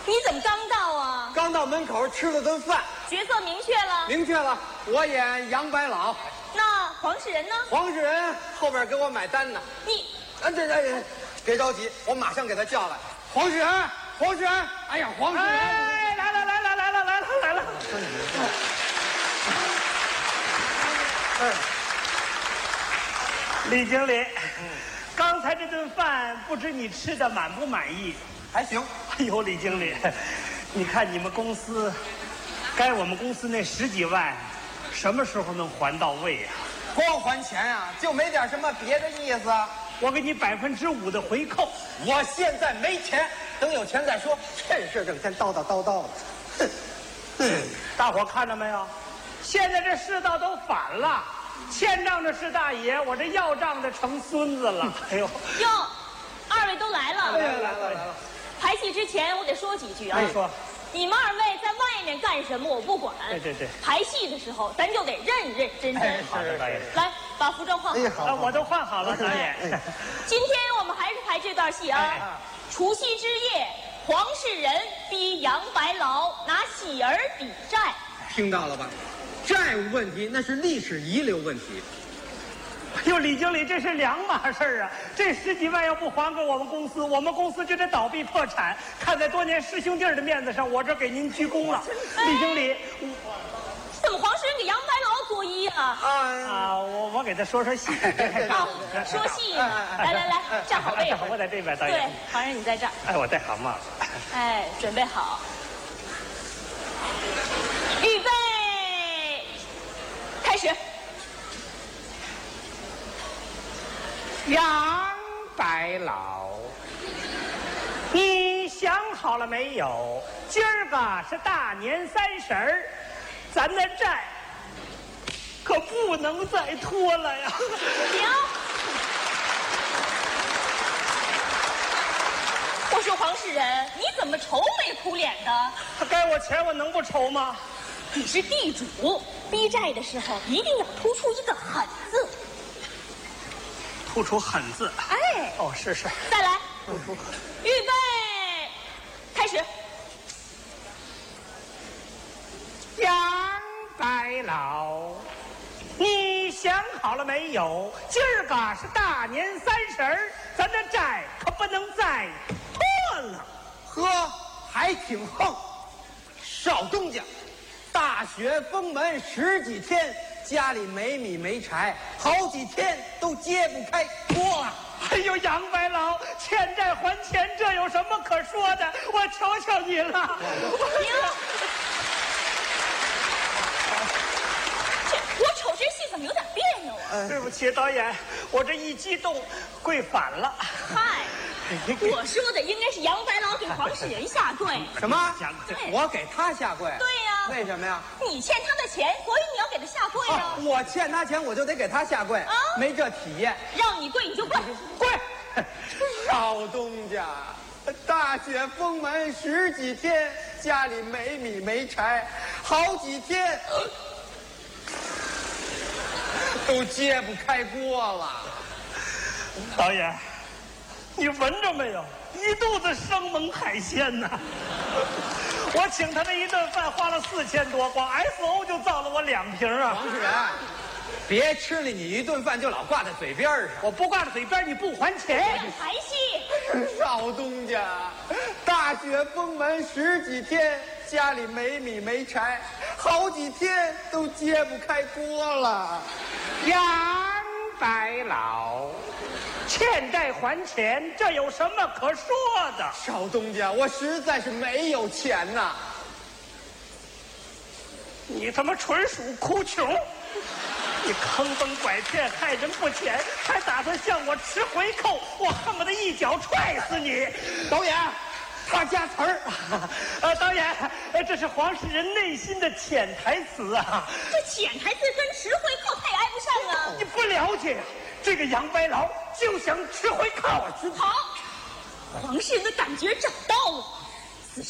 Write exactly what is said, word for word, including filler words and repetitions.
你怎么刚到啊？ 刚到门口吃了顿饭。 角色明确了？ 明确了，我演杨白老。 那黄世仁呢？ 黄世仁后边给我买单呢。 你， 啊，这这，别着急，我马上给他叫来。黄世仁，黄世仁，哎呀，黄世仁， 哎，来了来了来了来了来了。嗯，李经理，刚才这顿饭不知你吃的满不满意？ 还行。 哎呦，李经理，你看你们公司，该我们公司那十几万，什么时候能还到位呀？ 光还钱啊，就没点什么别的意思啊？ 我给你百分之五的回扣。 我现在没钱，等有钱再说。趁势整天叨叨叨叨的，哼！ 嗯，大伙看到没有？现在这世道都反了，欠账的是大爷，我这要账的成孙子了。哎呦， 哟，二位都来了。 来了来了来了。 排戏之前，我得说几句啊。 你说。 你们二位在外面干什么我不管， 对对对， 排戏的时候咱就得认认真真。 哎、好的，导演。 来，把服装换好。 哎，好， 我都换好了，导演。 哎、今天我们还是排这段戏啊。哎、除夕之夜，黄世仁逼杨白劳拿喜儿抵债。 听到了吧？债务问题那是历史遗留问题。 哟，李经理，这是两码事儿啊！这十几万要不还给我们公司，我们公司就得倒闭破产。看在多年师兄弟的面子上，我这给您鞠躬了。哎、李经理， 怎么黄世仁给杨白劳作揖啊？ 啊啊！我我给他说说戏。 啊，说戏呢？来来来，站好位置。 我在这边，导演。 对，黄人你在这儿。 哎，我戴好帽子。 哎，准备好，预备，开始。 杨白劳，你想好了没有？今儿个是大年三十儿，咱的债可不能再拖了呀！ 停！我说黄世仁，你怎么愁眉苦脸的？ 他该我钱，我能不愁吗？ 你是地主，逼债的时候一定要突出一个狠字。 突出狠字， 哎， 哦，是是， 再来， 突出， 预备，开始。 杨白劳，你想好了没有？今儿个是大年三十儿，咱的债可不能再拖了。 呵，还挺横，少东家，大雪封门十几天。家里没米没柴，好几天都揭不开锅了。 哎呦，杨白劳，欠债还钱，这有什么可说的？我求求你了。 停！这我瞅这戏怎么有点别扭啊？ 呃、对不起，导演，我这一激动跪反了。 嗨，我说的应该是杨白劳给黄世仁下跪。 什么？我给他下跪？ 对呀。 为什么呀？ 你欠他的钱，所以你要给他下跪啊！ 我欠他钱，我就得给他下跪啊！没这体验， 让你跪你就跪， 跪！少东家，大雪封门十几天，家里没米没柴，好几天都揭不开锅了。 导演，你闻着没有？一肚子生猛海鲜呐！我请他那一顿饭花了四千多，光 S O 就造了我两瓶啊！ 黄世仁，别吃了你一顿饭就老挂在嘴边上。 我不挂在嘴边，你不还钱？ 排戏。 少东家，大雪封门十几天，家里没米没柴，好几天都揭不开锅了。 杨白劳，欠债还钱，这有什么可说的？ 少东家，我实在是没有钱呐！ 你他妈纯属哭穷！你坑蒙拐骗，害人不浅，还打算向我吃回扣，我恨不得一脚踹死你！ 导演，他加词儿。 呃，导演，这是黄世仁内心的潜台词啊。 这潜台词跟吃回扣太挨不上啊！ 你不了解，这个杨白劳就想吃回扣。 好，黄世仁的感觉找到了。